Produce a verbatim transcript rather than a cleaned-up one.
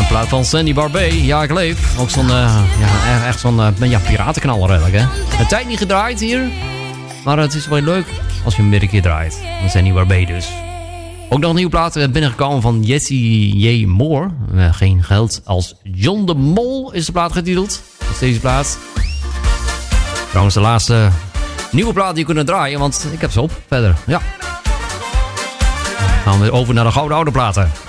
plaat van Sandy Barbet, Ja ik leef. Ook zo'n, uh, ja, echt zo'n uh, ja, piratenknaller eigenlijk, hè. Een tijd niet gedraaid hier, maar het is wel leuk als je hem weer een keer draait. Van Sandy Barbet dus. Ook nog een nieuwe plaat binnengekomen van Jesse J. Moore. Uh, geen geld als John de Mol is de plaat getiteld. Dat is deze plaat. Trouwens de laatste nieuwe plaat die je kunt draaien, want ik heb ze op verder. Ja. Dan gaan we over naar de gouden oude platen.